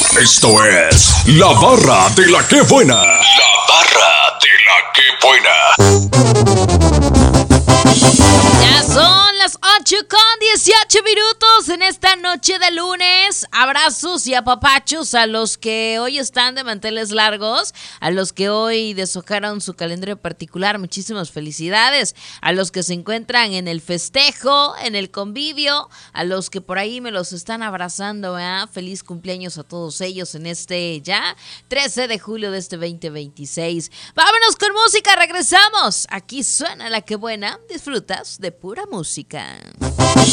Esto es La Barra de la Que Buena. La Barra de la Que Buena. Ya son las 8:18 en esta noche de lunes. Abrazos y apapachos a los que hoy están de manteles largos, a los que hoy deshojaron su calendario particular. Muchísimas felicidades. A los que se encuentran en el festejo, en el convivio, a los que por ahí me los están abrazando, ¿verdad? Feliz cumpleaños a todos ellos en este ya 13 de julio de este 2026. Vámonos con música, regresamos. Aquí suena La Que Buena. Disfrutas de pura música.